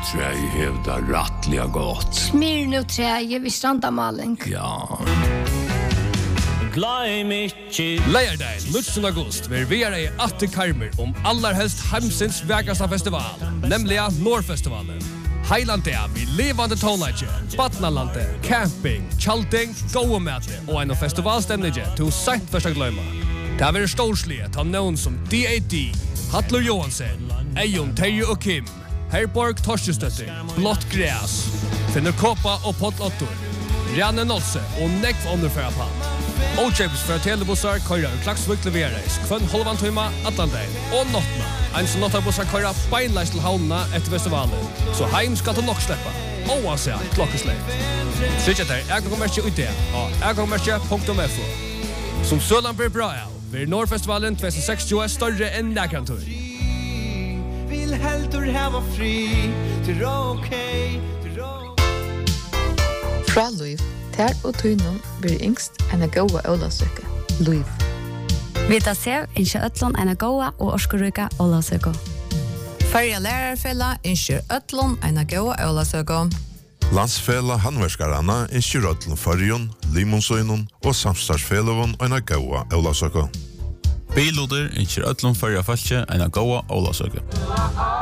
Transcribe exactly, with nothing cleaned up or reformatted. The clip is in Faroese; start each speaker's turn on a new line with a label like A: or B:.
A: träj hävdar rattliga gott.
B: Smyr nu träj vid strandamaling.
A: Ja.
C: Leierdagen, nittonde august, vil vi er i atte karmer om allerhelst heimsins vekasta festival, nemlig Nordfestivalen. Heilandia vi levande tonlager, Batnalande, camping, chalting, gåomæte og en festivalstemninge til sent først å gløyma. Det har vært storslige til noen som D A D, Hattler Johansen, Eion, Terje og Kim, Herborg Torskestøtter, Blått Gräs, Finner Kåpa og Potlottor, Rjanne Nolse og Nekv Underfæra Pall. O-Chips fra telebussar køyrer Klaksvik leveres kvann halvan tøyma Atlantein og nottna. En som nottabussar køyrer beinleis til havnena etter festivalen, så heim skal du nok sleppa, oavsett klokkesleip. Sykja der Ergangmerkje ut det av ergangmerkje punktum f o. Som sølan blir bra av, blir Nordfestivalen tjugo sekstio større enn nekrantur.
D: Vill heldur hava fri til okay til
E: Fra Luiv, ter og tøynum blir yngst enn a gåa ólasøke. Luiv.
F: Vita sev innskje ötlun enn a gåa og orskuruka ólasøke.
G: Färja lärarfälla inskjer ötlun enn a gåa ólasøke.
H: Landsfela handverskaranna inskjer ötlun fyrjun, limonsøynun og samstagsfelavun enn a gåa ólasøke.
I: Biloder inskjer ötlun fyrja falskje enn a gåa ólasøke.